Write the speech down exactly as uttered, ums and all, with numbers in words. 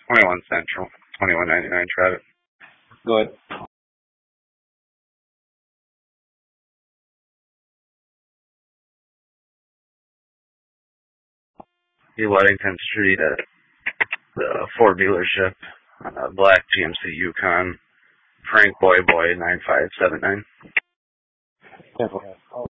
twenty-one Central, twenty-one ninety-nine Travis. Go ahead. The Weddington Street at the Ford dealership. Uh, black G M C Yukon. Frank Boy Boy nine five seven nine. Careful.